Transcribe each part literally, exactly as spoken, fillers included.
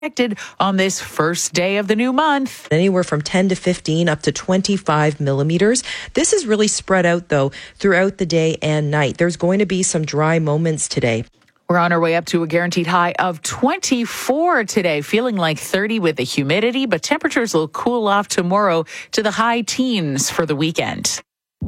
expected on this first day of the new month. Anywhere from ten to fifteen up to twenty-five millimeters. This is really spread out, though, throughout the day and night. There's going to be some dry moments today. We're on our way up to a guaranteed high of twenty-four today, feeling like thirty with the humidity, but temperatures will cool off tomorrow to the high teens for the weekend.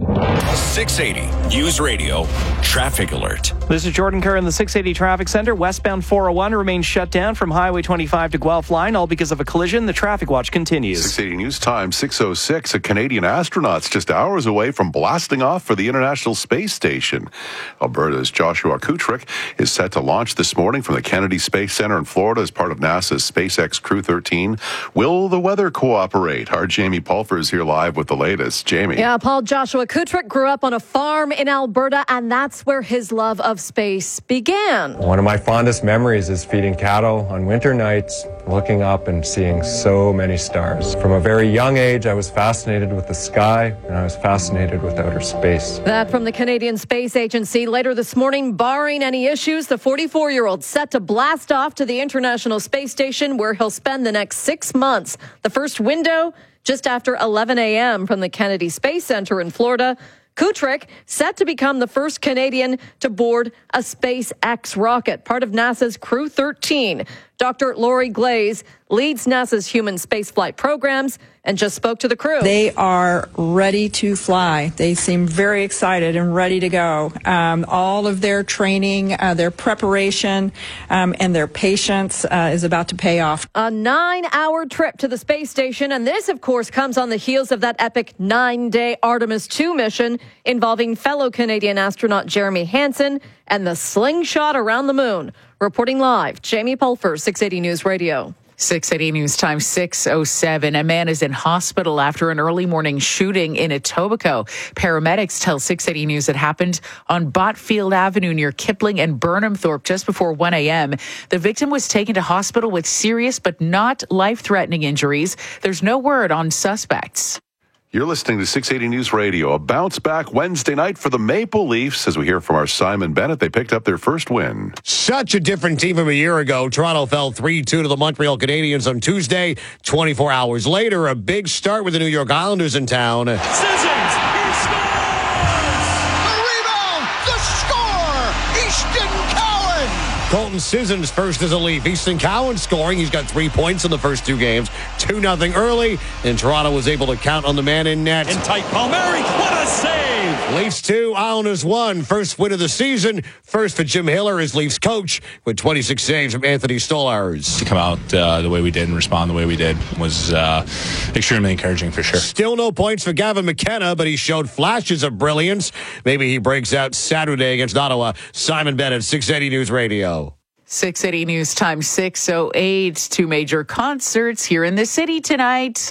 six eighty News Radio Traffic Alert. This is Jordan Kerr in the six eighty Traffic Center. Westbound four oh one remains shut down from Highway twenty-five to Guelph Line, all because of a collision. The traffic watch continues. six eighty News Time, six oh six. A Canadian astronaut's just hours away from blasting off for the International Space Station. Alberta's Joshua Kutrick is set to launch this morning from the Kennedy Space Center in Florida as part of NASA's SpaceX Crew thirteen. Will the weather cooperate? Our Jamie Pulfer is here live with the latest. Jamie. Yeah, Paul, Joshua Kutrick grew up on a farm in Alberta, and that's where his love of space began. One of my fondest memories is feeding cattle on winter nights, looking up and seeing so many stars. From a very young age, I was fascinated with the sky, and I was fascinated with outer space. That from the Canadian Space Agency. Later this morning, barring any issues, the forty-four-year-old set to blast off to the International Space Station, where he'll spend the next six months. The first window just after eleven a.m. from the Kennedy Space Center in Florida. Kutrick set to become the first Canadian to board a SpaceX rocket, part of NASA's Crew thirteen. Doctor Lori Glaze leads NASA's human spaceflight programs and just spoke to the crew. They are ready to fly. They seem very excited and ready to go. Um, all of their training, uh, their preparation, um, and their patience uh, is about to pay off. A nine-hour trip to the space station, and this, of course, comes on the heels of that epic nine-day Artemis two mission involving fellow Canadian astronaut Jeremy Hansen and the slingshot around the moon. Reporting live, Jamie Pulfer, six eighty News Radio. six eighty News Time, six oh seven. A man is in hospital after an early morning shooting in Etobicoke. Paramedics tell six eighty News it happened on Botfield Avenue near Kipling and Burnhamthorpe just before one a.m. The victim was taken to hospital with serious but not life-threatening injuries. There's no word on suspects. You're listening to six eighty News Radio. A bounce back Wednesday night for the Maple Leafs. As we hear from our Simon Bennett, they picked up their first win. Such a different team from a year ago. Toronto fell three two to the Montreal Canadiens on Tuesday. twenty-four hours later, a big start with the New York Islanders in town. Sissons, he scores! The rebound, the score! Easton Cowan! Colton Sissons first as a Leaf. Easton Cowan scoring. He's got three points in the first two games. two nothing early, and Toronto was able to count on the man in net. In tight, Palmieri, what a save! Leafs two, Islanders one. First win of the season. First for Jim Hiller as Leafs coach with twenty-six saves from Anthony Stolarz. To come out uh, the way we did and respond the way we did was uh, extremely encouraging for sure. Still no points for Gavin McKenna, but he showed flashes of brilliance. Maybe he breaks out Saturday against Ottawa. Simon Bennett, six eighty News Radio. six eighty News Time, six oh eight. Two major concerts here in the city tonight.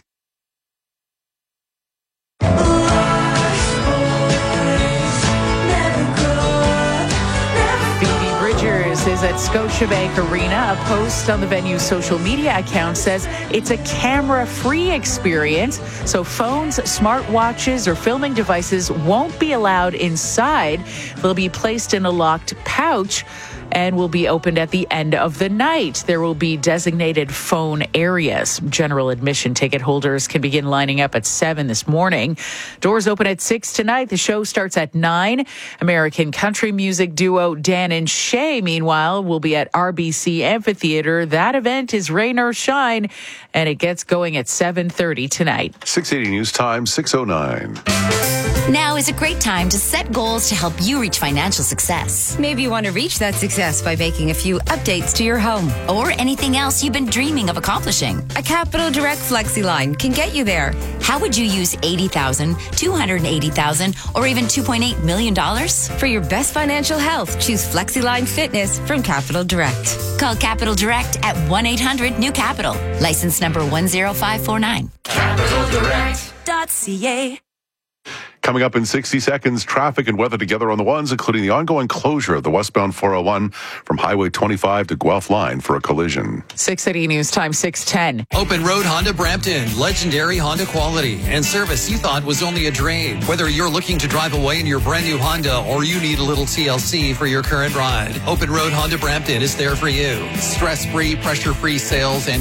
Phoebe Bridgers is at Scotiabank Arena. A post on the venue's social media account says it's a camera-free experience, so phones, smartwatches, or filming devices won't be allowed inside. They'll be placed in a locked pouch and will be opened at the end of the night. There will be designated phone areas. General admission ticket holders can begin lining up at seven this morning. Doors open at six tonight. The show starts at nine. American country music duo Dan and Shay, meanwhile, will be at R B C Amphitheater. That event is Rain or Shine, and it gets going at seven thirty tonight. six eighty News Time, six oh nine. Now is a great time to set goals to help you reach financial success. Maybe you want to reach that success by making a few updates to your home. Or anything else you've been dreaming of accomplishing. A Capital Direct Flexi line can get you there. How would you use eighty thousand dollars, two hundred eighty thousand dollars, or even two point eight million dollars? For your best financial health, choose FlexiLine Fitness from Capital Direct. Call Capital Direct at one eight hundred new capital. License number one zero five four nine. Capital Direct dot C A. Coming up in sixty seconds, traffic and weather together on the ones, including the ongoing closure of the westbound four oh one from Highway twenty-five to Guelph line for a collision. six eighty News Time, six ten. Open Road Honda Brampton. Legendary Honda quality and service you thought was only a drain. Whether you're looking to drive away in your brand new Honda or you need a little T L C for your current ride, Open Road Honda Brampton is there for you. Stress-free, pressure-free sales and